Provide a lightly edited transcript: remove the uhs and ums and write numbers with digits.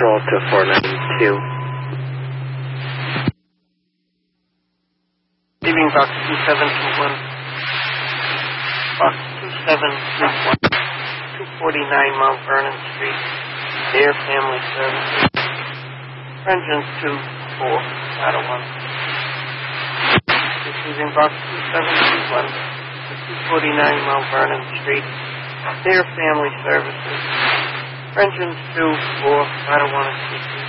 Patrol to 492. Leaving box 2721. Box 2721. 249 Mount Vernon Street. Air Family Services. Engine 24, Padawan. Receiving box 2721. 249 Mount Vernon Street. Air Family Services. Engine 24, Padawan.